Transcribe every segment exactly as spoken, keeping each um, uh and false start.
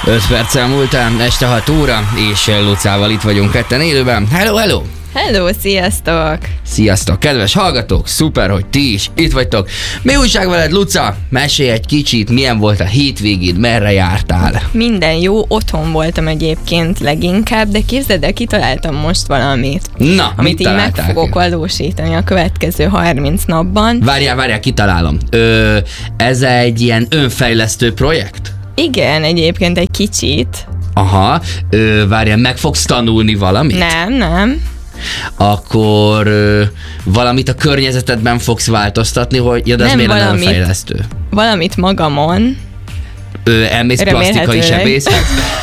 öt perccel múltán, este hat óra, és Lucával itt vagyunk ketten élőben. Hello, hello! Hello, sziasztok! Sziasztok, kedves hallgatók, szuper, hogy ti is itt vagytok. Mi újság veled, Luca? Mesélj egy kicsit, milyen volt a hétvégéd, merre jártál? Minden jó, otthon voltam egyébként leginkább, de képzeld el, kitaláltam most valamit. Na, amit így meg találtál fogok ki? valósítani a következő harminc napban. Várjál, várjál, kitalálom. Ö, ez egy ilyen önfejlesztő projekt? Igen, egyébként egy kicsit. Aha, ö, várjál, meg fogsz tanulni valamit? Nem, nem. Akkor ö, valamit a környezetedben fogsz változtatni, hogy ja, de ez Nem, miért lenne valamit. önfejlesztő? Valamit magamon. Ö, elmész plastikai Remélhetőleg. sebészet?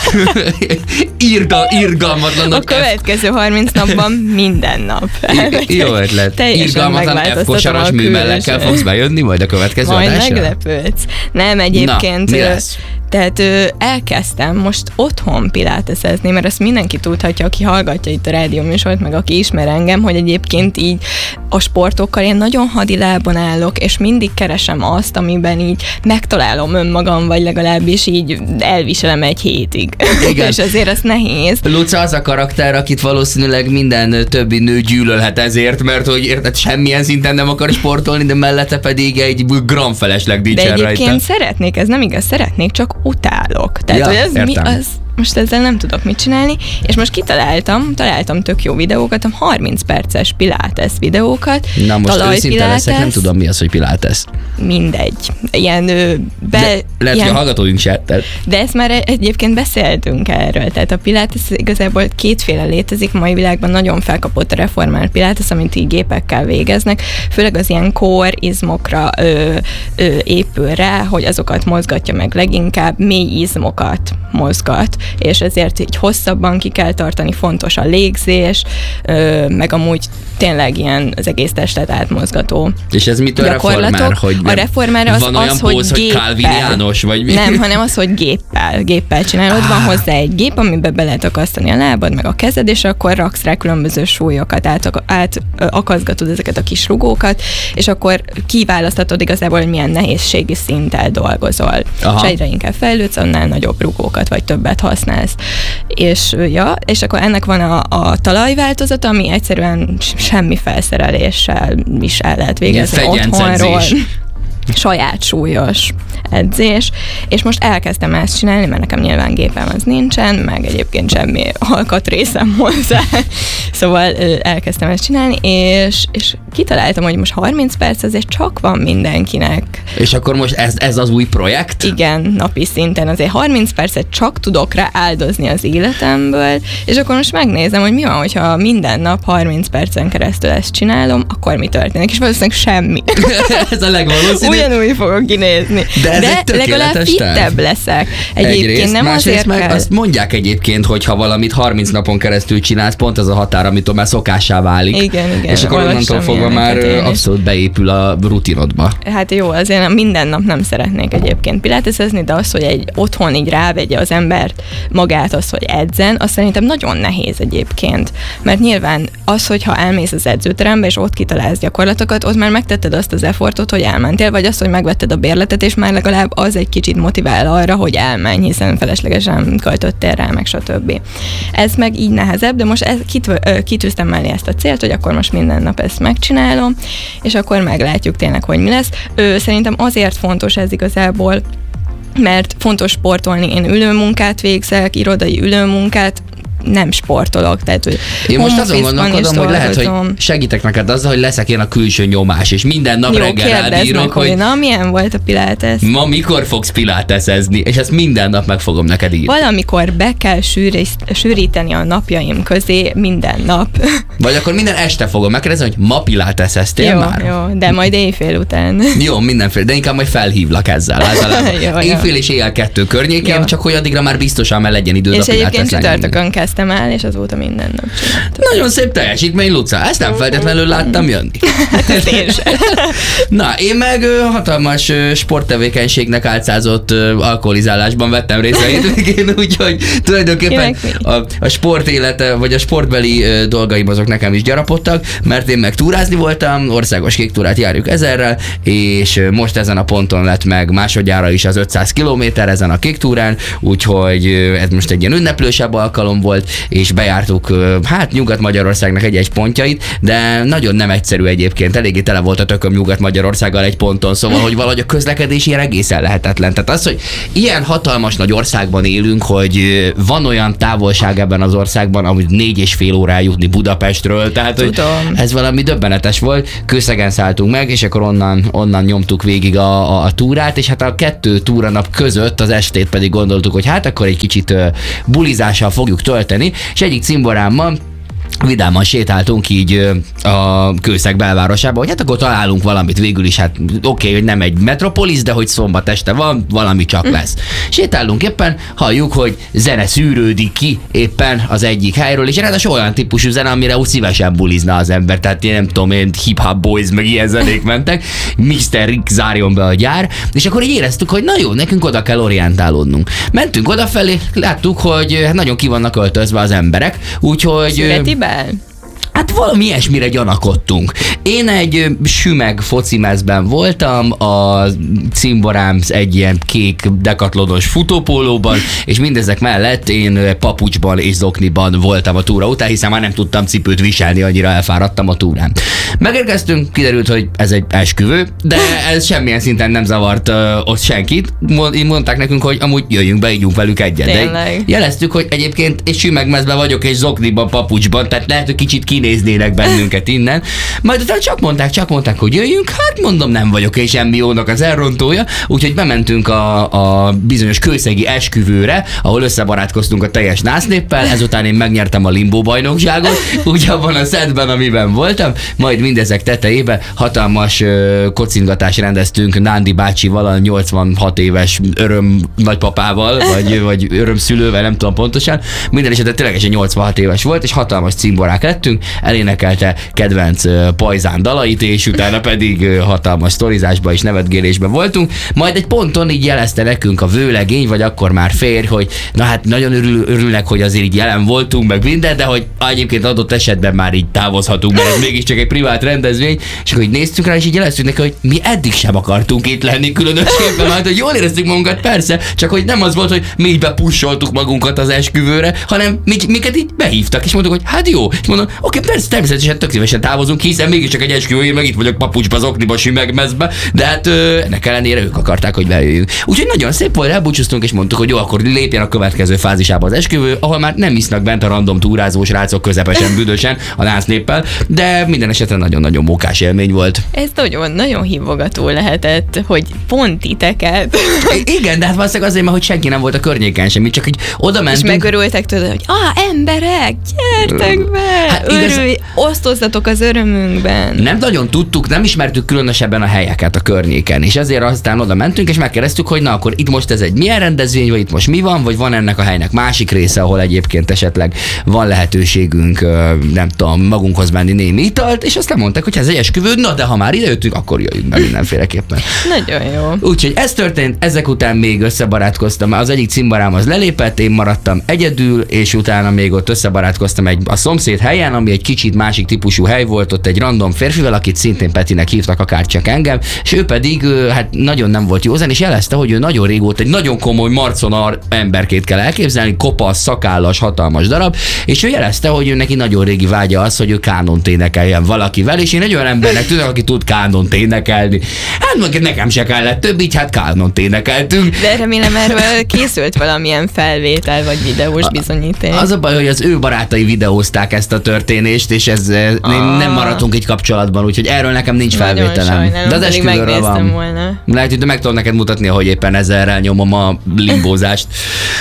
Irgal, irgalmatlanok. A következő harminc napban minden nap. I- Jó ötlet. Teljesen Irgalmatlan megváltoztatom F-kosaras a műmellekkel külső. fogsz bejönni majd a következő Majd adásra? meglepődsz. Nem, egyébként... Na, mi ö, lesz? Tehát ö, elkezdtem most otthon piláteszezni, mert azt mindenki tudhatja, aki hallgatja itt a rádió műsort, meg aki ismer engem, hogy egyébként így a sportokkal én nagyon hadilábon állok, és mindig keresem azt, amiben így megtalálom önmagam, vagy legalábbis így elviselem egy hétig. Igen. És azért az nehéz. Luca az a karakter, akit valószínűleg minden többi nő gyűlölhet ezért, mert hogy érted, semmilyen szinten nem akar sportolni, de mellette pedig egy gram felesleg De dicsér egyébként rajta. szeretnék, ez nem igaz, szeretnék, csak utálok. Tehát, Ja, hogy ez mi értem. az, most ezzel nem tudok mit csinálni, és most kitaláltam, találtam tök jó videókat, harminc perces pilates videókat, Na most őszinte leszek, nem talajpilates, tudom mi az, hogy pilates. mindegy. Ilyen ö, be, De, lehet, ilyen, hogy a hallgatóink se. Tehát de ezt már egyébként beszéltünk erről, tehát a pilates igazából kétféle létezik, a mai világban nagyon felkapott a reformált pilates, amit így gépekkel végeznek, főleg az ilyen core izmokra ö, ö, épül rá, hogy azokat mozgatja meg leginkább, mély izmokat mozgat, és ezért így hosszabban ki kell tartani, fontos a légzés, ö, meg amúgy tényleg ilyen az egész testet átmozgató és ez mitől gyakorlatok. reformár? Hogy A reformár az van az, olyan hogy póz, hogy géppel. Calvin János, vagy mi? Nem, hanem az, hogy géppel, géppel csinálod. Ah. Van hozzá egy gép, amiben be lehet akasztani a lábad, meg a kezed, és akkor raksz rá különböző súlyokat, át, át ö, akaszgatod ezeket a kis rugókat, és akkor kiválasztatod igazából, hogy milyen nehézségi szinttel dolgozol. Aha. És egyre inkább fejlődsz, annál nagyobb rugókat, vagy többet használsz. És, ja, és akkor ennek van a, a talajváltozata, ami egyszerűen semmi felszereléssel is el lehet végezni Ilyen otthonról. fegyencedzés. Saját súlyos edzés, és most elkezdtem ezt csinálni, mert nekem nyilván gépem az nincsen, meg egyébként semmi alkatrészem hozzá, szóval ö, elkezdtem ezt csinálni, és, és kitaláltam, hogy most harminc perc azért csak van mindenkinek. És akkor most ez, ez az új projekt? Igen, napi szinten azért harminc percet csak tudok rá áldozni az életemből, és akkor most megnézem, hogy mi van, hogyha minden nap harminc percen keresztül ezt csinálom, akkor mi történik, és valószínűleg semmi. Ez a legvalószínűbb. Ugyanúgy fogok kinézni. De ez De egy tökéletes legalább terv. fittebb leszek. Egyébként Egyrészt, nem másrészt azért meg kell... azt mondják egyébként, hogy ha valamit harminc napon keresztül csinálsz, pont az a határ, amitől már szokássá válik. Igen, igen. És akkor onnantól olvastam fogva már ilyeneket én is. abszolút beépül a rutinodba. Hát jó, azért nem, minden nap nem szeretnék egyébként pilatesezni, de az, hogy egy otthon így rávegye az embert magát, az, hogy edzen, az szerintem nagyon nehéz egyébként. Mert nyilván az, hogyha elmész az edzőterembe, és ott kitalálsz gyakorlatokat, ott már megtetted azt az effortot, hogy elmentél, vagy azt, hogy megvetted a bérletet, és már legalább az egy kicsit motivál arra, hogy elmenj, hiszen feleslegesen költöttél rá, meg stb. Ez meg így nehezebb, de most ez, kitv- ö, kitűztem mellé ezt a célt, hogy akkor most minden nap ezt megcsinálom, és akkor meglátjuk tényleg, hogy mi lesz. Ö, szerintem azért fontos ez igazából, mert fontos sportolni. Én ülőmunkát végzek, irodai ülőmunkát, nem sportolok, tehát hogy Én most home azon office-ban gondolkodom, is hogy lehet, hogy dolgozom. segítek neked azzal, hogy leszek én a külső nyomás, és minden nap Jó, reggel rád kérdezd meg, írok, hogy hogy na, milyen volt a pilates? ma mikor fogsz pilatesezni, és ezt minden nap meg fogom neked írni. Valamikor be kell sűrít- sűríteni a napjaim közé minden nap. Vagy akkor minden este fogom megkérdezni, hogy ma pilateseztél Jó, már? jó, de majd éjfél után. Jó, mindenféle, de inkább majd felhívlak ezzel általában. Jó, jó. Éjfél és éjjel kettő környékén, Jó. csak hogy addigra már biztosan már legyen időd a És egyébként pilates csütörtökön kezdtem kezdtem el, és azóta minden nap csináltam. Nagyon szép teljesítmény, Luca. Ezt nem feltétlenül láttam jönni. Hát én sem. Na, én meg ö, hatalmas ö, sporttevékenységnek álcázott ö, alkoholizálásban vettem részt a hétvégén, úgyhogy tulajdonképpen a, a sport élete, vagy a sportbeli ö, dolgaim azok nekem is gyarapodtak, mert én meg túrázni voltam, országos kéktúrát járjuk ezerrel, és ö, most ezen a ponton lett meg másodjára is az ötszáz kilométer ezen a kéktúrán, úgyhogy ö, ez most egy ilyen ünneplősebb alkalom volt, és bejártuk ö, hát Nyugat-Magyarországnak egy-egy pontjait, de nagyon nem egyszerű egyébként, eléggé tele volt a tököm Nyugat-Magyarországgal egy ponton, szóval, hogy valahogy a közlekedés ilyen egészen lehetetlen. Tehát az, hogy ilyen hatalmas nagy országban élünk, hogy van olyan távolság ebben az országban, amit négy és fél órá jutni Budapestről, tehát hogy ez valami döbbenetes volt. Kőszegen szálltunk meg, és akkor onnan, onnan nyomtuk végig a, a, a túrát, és hát a kettő túranap között az estét pedig gondoltuk, hogy hát akkor egy kicsit uh, bulizással fogjuk tölteni, és egyik cimborámmal vidáman sétáltunk így a Kőszeg belvárosába, hogy hát akkor találunk valamit végül is, hát oké, okay, hogy nem egy metropolis, de hogy szombat este van, valami csak lesz. Sétálunk éppen, halljuk, hogy zene szűrődik ki éppen az egyik helyről, és ráadásul olyan típusú zene, amire úgy szívesen bulizna az ember, tehát én nem tudom, én hip-hop boys, meg ilyen zenék mentek, miszter Rick zárjon be a gyár, és akkor így éreztük, hogy na jó, nekünk oda kell orientálódnunk. Mentünk odafelé, láttuk, hogy nagyon ki vannak öltözve az emberek, úgyhogy... Hát valami ilyesmire gyanakodtunk. Én egy sümeg focimezben voltam, a cimborám egy ilyen kék dekatlonos futópólóban, és mindezek mellett én papucsban és zokniban voltam a túra után, hiszen már nem tudtam cipőt viselni, annyira elfáradtam a túrán. Megérkeztünk, kiderült, hogy ez egy esküvő, de ez semmilyen szinten nem zavart uh, ott senkit. Mondták nekünk, hogy amúgy jöjjünk be, ígyunk velük egyet. De jeleztük, hogy egyébként egy sümegmezben vagyok, és zokniban, papucsban, tehát lehet, hogy kicsit kinéznének bennünket innen. Majd utána csak mondták, csak mondták, hogy jöjjünk, hát mondom, nem vagyok én semmi jónak az elrontója, úgyhogy bementünk a, a bizonyos kőszegi esküvőre, ahol összebarátkoztunk a teljes násznéppel, ezután én megnyertem a Limbo bajnokságot, úgy abban a szedben, amiben voltam, majd mindezek tetejében hatalmas uh, kocingatást rendeztünk Nándi bácsival, a nyolcvanhat éves öröm nagypapával, vagy, vagy örömszülővel, nem tudom pontosan. Minden esetben ténylegesen nyolcvanhat éves volt, és hatalmas cimborák lettünk, elénekelte kedvenc uh, pajzán dalait, és utána pedig uh, hatalmas sztorizásba és nevetgélésben voltunk. Majd egy ponton így jelezte nekünk a vőlegény, vagy akkor már férj, hogy na hát nagyon örül, örülnek, hogy azért így jelen voltunk, meg minden, de hogy egyébként adott esetben már így távozhatunk, mert ez mégiscsak egy privát rendezvény, és akkor így néztünk rá, és így jeleztük neki, hogy mi eddig sem akartunk itt lenni különösképpen, hát hogy jól éreztük magunkat, persze, csak hogy nem az volt, hogy mi így bepussoltuk magunkat az esküvőre, hanem mi, minket így behívtak, és mondtuk, hogy hát jó, és mondom, oké, persze, természetesen tök szívesen távozunk, hiszen mégiscsak egy esküvő, én meg itt vagyok papucsba, zokniba, sümegmezbe, de hát ö, ennek ellenére ők akarták, hogy bejöjjünk. Úgyhogy nagyon szép volt, elbúcsúztunk, és mondtuk, hogy jó, akkor lépjen a következő fázisába az esküvő, ahol már nem isznak bent a random túrázós rácok közepesen büdösen a násznéppel, de minden esetben nagyon-nagyon mókás élmény volt. Ez nagyon, nagyon hívogató lehetett, hogy pont titeket. Igen, de hát valószínűleg azért, mert hogy senki nem volt a környéken semmi, csak hogy oda mentünk. És megörültek tőle, hogy ah, emberek, gyertek be, hát örülj, igaz... osztozzatok az örömünkben. Nem nagyon tudtuk, nem ismertük különösebben a helyeket a környéken, és ezért aztán oda mentünk, és megkérdeztük, hogy na akkor itt most ez egy milyen rendezvény, vagy itt most mi van, vagy van ennek a helynek másik része, ahol egyébként esetleg van lehetőségünk, nem tudom, magunkhoz menni némi italt, és aztán mondták, hogy ez egy esküvő, na de ha már ide jöttünk, akkor jöjjünk be mindenféleképpen. Nagyon jó. Úgyhogy ez történt, ezek után még összebarátkoztam, az egyik cimborám az lelépett, én maradtam egyedül, és utána még ott összebarátkoztam egy a szomszéd helyen, ami egy kicsit másik típusú hely volt, ott egy random férfivel, akit szintén Petinek hívtak, akár csak engem, és ő pedig hát nagyon nem volt józan, és jelezte, hogy ő nagyon régóta egy nagyon komoly marconar emberkét kell elképzelni, kopasz, szakállas, hatalmas darab, és ő jelezte, hogy ő neki nagyon régi vágya az, hogy ő kánont énekeljen valakivel, és én egy olyan embernek tudok, aki tud kánont énekelni. Hát nekem se kellett több, így hát kánont énekeltünk. De remélem erről készült valamilyen felvétel vagy videós bizonyíték. Az a baj, hogy az ő barátai videózták ezt a történést, és ez ah. nem maradtunk így kapcsolatban, úgyhogy erről nekem nincs felvételem. De az esküvőről van. Volna. Lehet, hogy meg tudom neked mutatni, hogy éppen ezerrel nyomom a limbózást.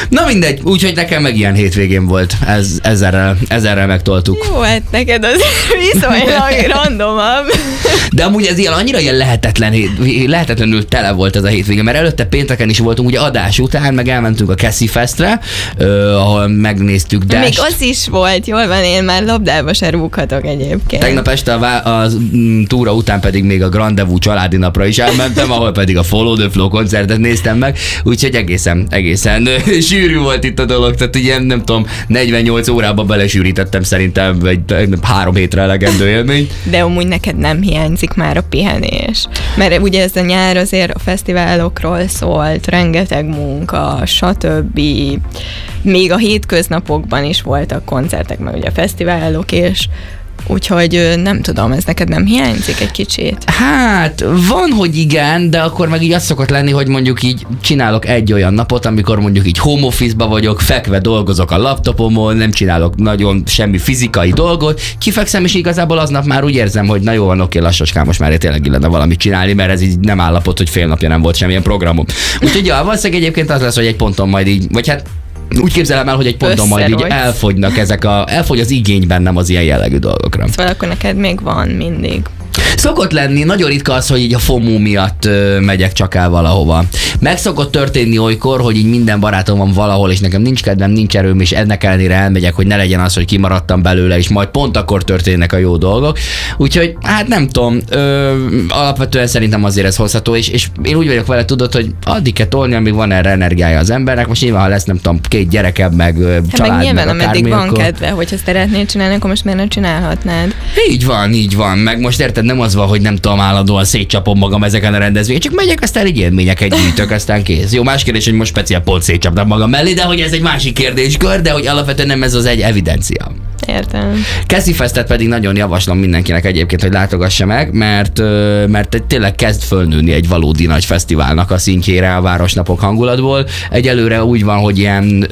Na mindegy, úgyhogy nekem meg ilyen hétvégén volt. Ez, ezerrel, ezerrel megtoltuk. Jó, hát neked az viszonylag randomabb. De amúgy ez ilyen annyira ilyen lehetetlen, lehetetlenül tele volt ez a hétvége, mert előtte pénteken is voltunk, ugye adás után, meg elmentünk a Cassie Festre, ahol megnéztük Dash-t. Még az is volt, jól van, én már labdába se rúghatok egyébként. Tegnap este a, a, a túra után pedig még a Grandevú családi napra is elmentem, ahol pedig a Follow the Flow koncertet néztem meg, úgyhogy egészen, egészen sűrű volt itt a dolog, tehát ilyen nem tudom, negyvennyolc órába belesűrítettem szerintem egy három hétre elegendő élmény. De amúgy neked nem hiányzik már a pihenés, mert ugye ez a nyár azért a fesztiválokról szólt, rengeteg munka, stb. Még a hétköznapokban is voltak koncertek, meg ugye a fesztiválok, és úgyhogy nem tudom, ez neked nem hiányzik egy kicsit? Hát, van, hogy igen, de akkor meg így az szokott lenni, hogy mondjuk így csinálok egy olyan napot, amikor mondjuk így home office-ba vagyok, fekve dolgozok a laptopomon, nem csinálok nagyon semmi fizikai dolgot, kifekszem, és igazából aznap már úgy érzem, hogy na jó van, oké, lassaskán, most már tényleg illene valamit csinálni, mert ez így nem állapot, hogy fél napja nem volt semmilyen programom. Úgyhogy ja, valószínűleg egyébként az lesz, hogy egy ponton majd így, vagy hát úgy képzelem el, hogy egy ponton majd így elfogynak ezek a, elfogy az igény bennem az ilyen jellegű dolgokra. Szóval akkor neked még van mindig. Szokott lenni, nagyon ritka az, hogy így a FOMO miatt ö, megyek csak el valahova. Meg szokott történni olykor, hogy így minden barátom van valahol, és nekem nincs kedvem, nincs erőm, és ennek ellenére elmegyek, hogy ne legyen az, hogy kimaradtam belőle, és majd pont akkor történnek a jó dolgok. Úgyhogy, hát nem tudom, ö, alapvetően szerintem azért ez hozható, és, és én úgy vagyok vele, tudod, hogy addig kell tolni, amíg van erre energiája az embernek. Most nyilván, ha lesz, nem tudom, két gyerekebb, meg hát család, meg nyilván, meg ameddig van akkor... kedve, hogyha szeretnéd csinálni, akkor most miért nem csinálhatnád? Így van, így van. Meg most érted, nem az van, hogy nem tudom, állandóan szétcsapom magam ezeken a rendezvényeken, csak megyek, aztán egy élményeket gyűjtök, aztán kész. Jó, más kérdés, hogy most speciál pont szétcsapnám magam mellé, de hogy ez egy másik kérdéskör, de hogy alapvetően nem ez az egy evidencia. Értem. Cassie Festet pedig nagyon javaslom mindenkinek egyébként, hogy látogassa meg, mert, mert tényleg kezd fölnőni egy valódi nagy fesztiválnak a szintjére a Városnapok hangulatból. Egyelőre úgy van, hogy ilyen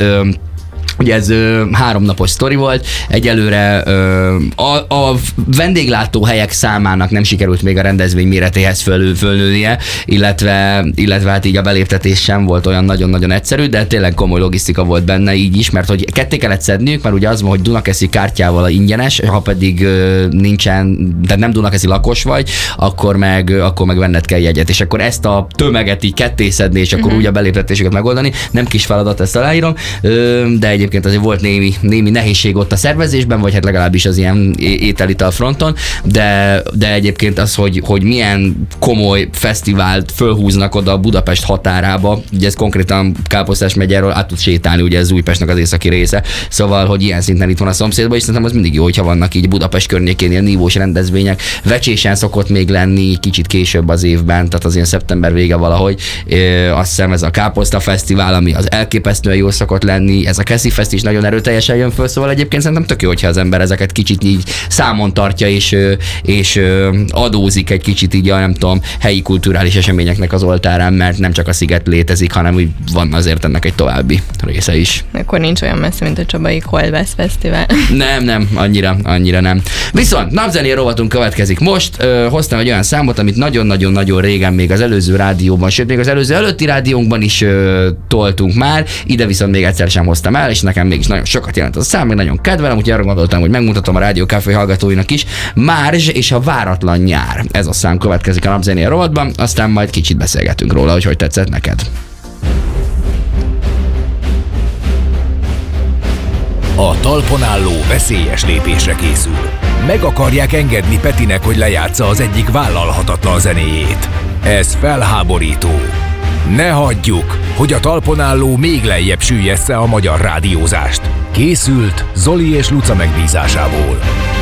ugye ez ö, háromnapos sztori volt, egyelőre ö, a, a vendéglátóhelyek számának nem sikerült még a rendezvény méretéhez föl, fölnőnie, illetve, illetve hát így a beléptetés sem volt olyan nagyon-nagyon egyszerű, de tényleg komoly logisztika volt benne így is, mert hogy ketté kellett szedniük, mert ugye az van, hogy Dunakeszi kártyával ingyenes, ha pedig ö, nincsen, de nem Dunakeszi lakos vagy, akkor meg, akkor meg venned kell jegyet, és akkor ezt a tömeget így ketté szedni, és akkor uh-huh. úgy a beléptetéseket megoldani, nem kis feladat, ezt aláírom, ö, de egyébként azért volt némi, némi nehézség ott a szervezésben, vagy hát legalábbis az ilyen ételital fronton, de, de egyébként az, hogy, hogy milyen komoly fesztivált fölhúznak oda a Budapest határába, ugye ez konkrétan Káposztás megyéről át tud sétálni, ugye ez Újpestnek az északi része, szóval, hogy ilyen szinten itt van a szomszédban, és szerintem az mindig jó, hogyha vannak így Budapest környékén ilyen nívós rendezvények. Vecsésen szokott még lenni kicsit később az évben, tehát az ilyen szeptember vége valahogy, e, azt hiszem ez a Káposzta Fesztivál, ami az elképesztően jó szokott lenni, ez a Cassie Fest is nagyon erőteljesen jön föl, szóval egyébként szerintem tök jó, hogyha az ember ezeket kicsit így számon tartja, és, és adózik egy kicsit így a nem tudom, helyi kulturális eseményeknek az oltárán, mert nem csak a sziget létezik, hanem úgy van azért ennek egy további része is. Akkor nincs olyan messze, mint a Csabai Kolbász Fesztivál. Nem, nem, annyira, annyira nem. Viszont napzené rovatunk következik most. Ö, hoztam egy olyan számot, amit nagyon-nagyon-nagyon régen még az előző rádióban, sőt még az előző előtti rádiónkban is ö, toltunk már, ide viszont még egyszer sem hoztam el, és nekem mégis nagyon sokat jelent az a szám, még nagyon kedvelem, úgyhogy arra gondoltam, hogy megmutatom a Rádió Café hallgatóinak is. Márzs és a váratlan nyár. Ez a szám következik a napzené rovatban, aztán majd kicsit beszélgetünk róla, hogy hogy tetszett neked. A talpon álló veszélyes lépésre készül. Meg akarják engedni Petinek, hogy lejátsza az egyik vállalhatatlan zenéjét. Ez felháborító. Ne hagyjuk, hogy a talpon álló még lejjebb süllyessze a magyar rádiózást. Készült Zoli és Luca megbízásából.